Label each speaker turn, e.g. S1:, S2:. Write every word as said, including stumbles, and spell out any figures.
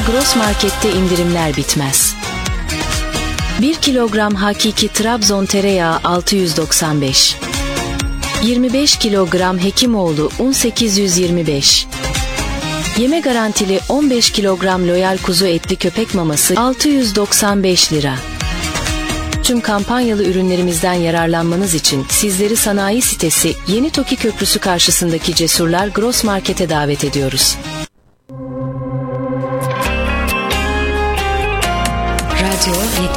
S1: Gross Market'te indirimler bitmez. bir kilogram hakiki Trabzon tereyağı altı yüz doksan beş. yirmi beş kilogram Hekimoğlu un sekiz yüz yirmi beş. Yeme garantili on beş kilogram Loyal kuzu etli köpek maması altı yüz doksan beş lira. Tüm kampanyalı ürünlerimizden yararlanmanız için sizleri sanayi sitesi Yeni Toki Köprüsü karşısındaki Cesurlar Gross Market'e davet ediyoruz.